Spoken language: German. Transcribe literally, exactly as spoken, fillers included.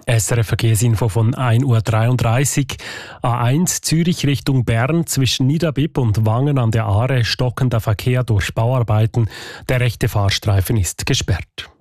S R F Verkehrsinfo von ein Uhr dreiunddreißig. A eins Zürich Richtung Bern zwischen Niederbipp und Wangen an der Aare stockender Verkehr durch Bauarbeiten. Der rechte Fahrstreifen ist gesperrt.